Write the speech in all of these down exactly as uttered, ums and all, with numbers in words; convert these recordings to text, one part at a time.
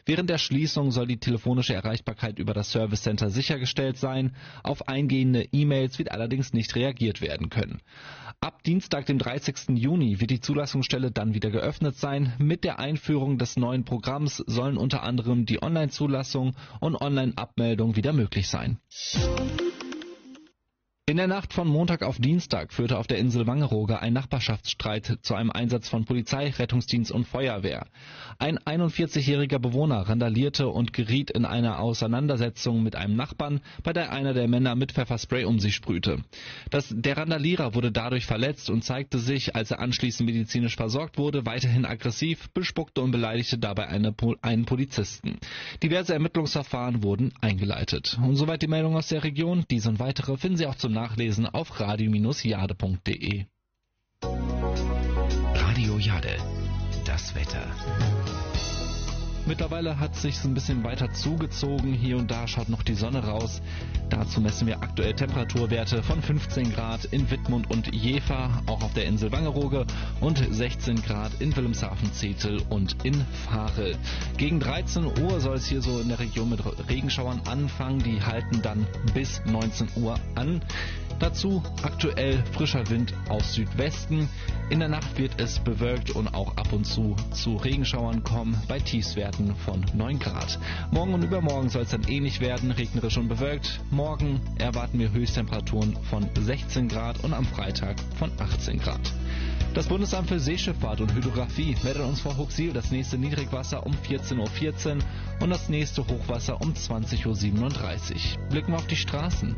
Während der Schließung soll die telefonische Erreichbarkeit über das Service Center sichergestellt sein. Auf eingehende E-Mails wird allerdings nicht reagiert werden können. Ab Dienstag, dem dreißigsten Juni, wird die Zulassungsstelle dann wieder geöffnet sein. Mit der Einführung des neuen Programms sollen unter anderem die Online-Zulassung und Online-Abmeldung wieder möglich sein. In der Nacht von Montag auf Dienstag führte auf der Insel Wangerooge ein Nachbarschaftsstreit zu einem Einsatz von Polizei, Rettungsdienst und Feuerwehr. Ein einundvierzigjähriger Bewohner randalierte und geriet in eine Auseinandersetzung mit einem Nachbarn, bei der einer der Männer mit Pfefferspray um sich sprühte. Das, der Randalierer wurde dadurch verletzt und zeigte sich, als er anschließend medizinisch versorgt wurde, weiterhin aggressiv, bespuckte und beleidigte dabei eine, einen Polizisten. Diverse Ermittlungsverfahren wurden eingeleitet. Und soweit die Meldung aus der Region. Diese und weitere finden Sie auch zum Nachlesen auf radio Bindestrich jade punkt de. Radio Jade, das Wetter. Mittlerweile hat es sich ein bisschen weiter zugezogen. Hier und da schaut noch die Sonne raus. Dazu messen wir aktuell Temperaturwerte von fünfzehn Grad in Wittmund und Jever, auch auf der Insel Wangerooge, und sechzehn Grad in Wilhelmshaven, Zetel und in Varel. Gegen dreizehn Uhr soll es hier so in der Region mit Regenschauern anfangen. Die halten dann bis neunzehn Uhr an. Dazu aktuell frischer Wind aus Südwesten. In der Nacht wird es bewölkt und auch ab und zu zu Regenschauern kommen bei Tiefstwerten von neun Grad. Morgen und übermorgen soll es dann ähnlich werden, regnerisch und bewölkt. Morgen erwarten wir Höchsttemperaturen von sechzehn Grad und am Freitag von achtzehn Grad. Das Bundesamt für Seeschifffahrt und Hydrographie meldet uns vor Huxil das nächste Niedrigwasser um vierzehn Uhr vierzehn und das nächste Hochwasser um zwanzig Uhr siebenunddreißig. Blicken wir auf die Straßen.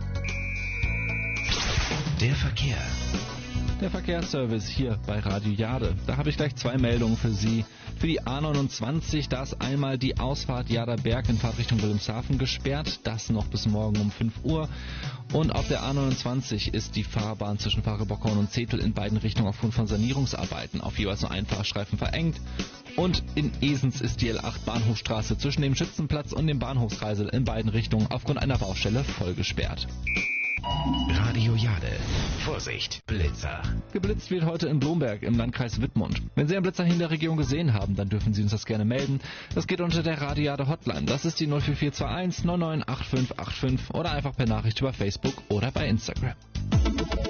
Der Verkehr. Der Verkehrsservice hier bei Radio Jade. Da habe ich gleich zwei Meldungen für Sie. Für die A neunundzwanzig, da ist einmal die Ausfahrt Jaderberg in Fahrtrichtung Wilhelmshaven gesperrt. Das noch bis morgen um fünf Uhr. Und auf der A neunundzwanzig ist die Fahrbahn zwischen Fahre-Bockhorn und Zetel in beiden Richtungen aufgrund von Sanierungsarbeiten auf jeweils nur einen Fahrstreifen verengt. Und in Esens ist die L acht Bahnhofstraße zwischen dem Schützenplatz und dem Bahnhofskreisel in beiden Richtungen aufgrund einer Baustelle voll gesperrt. Radio Jade. Vorsicht, Blitzer. Geblitzt wird heute in Blomberg im Landkreis Wittmund. Wenn Sie einen Blitzer hier in der Region gesehen haben, dann dürfen Sie uns das gerne melden. Das geht unter der Radio Jade Hotline. Das ist die null vier vier zwei eins neun neun acht fünf acht fünf oder einfach per Nachricht über Facebook oder bei Instagram.